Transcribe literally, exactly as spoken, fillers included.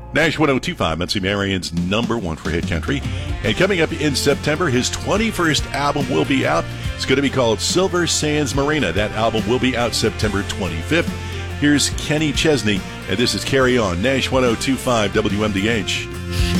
Nash one oh two point five, Muncie Marion's number one for hit country. And coming up in September, his twenty-first album will be out. It's going to be called Silver Sands Marina. That album will be out September twenty-fifth. Here's Kenny Chesney, and this is Carry On, Nash one oh two point five W M D H.